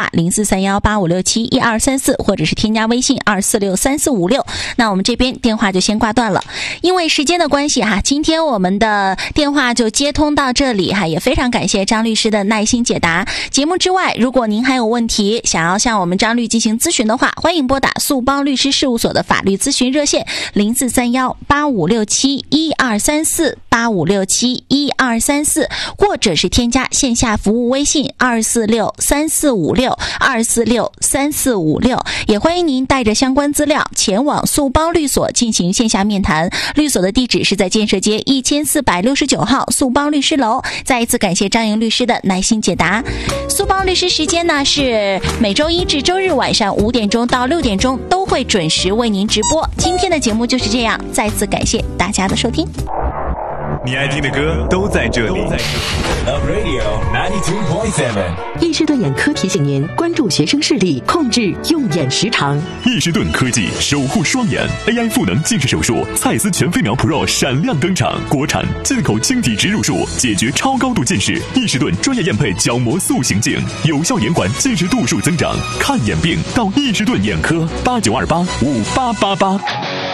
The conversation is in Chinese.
043185671234，或者是添加微信2463456。那我们这边电话就先挂断了，因为时间的关系哈，今天我们的电话就接通到这里哈，也非常感谢张律师的耐心解答。节目之外，如果您还有问题想要向我们张律进行咨询的话，欢迎拨打速邦律师事务所的法律咨询热线04318567123485671234，或者是添加线下服务微信2463456，也欢迎您带着相关资料前往速邦律所进行线下面谈。律所的地址是在建设街1469号速邦律师楼。再一次感谢张莹律师的耐心解答。速邦律师时间呢是每周一至周日晚上5点钟到6点钟都会准时为您直播。今天的节目就是这样，再次感谢大家的收听。 你爱听的歌都在这里。Love Radio 92.7。 易士顿眼科提醒您关注学生视力，控制用眼时长。 易士顿科技守护双眼 AI 赋能近视手术，蔡司全飞秒 Pro 闪亮登场，国产进口晶体植入术，解决超高度近视。易士顿专业验配角膜塑形镜，有效延缓近视度数增长。看眼病到易士顿眼科，89285888。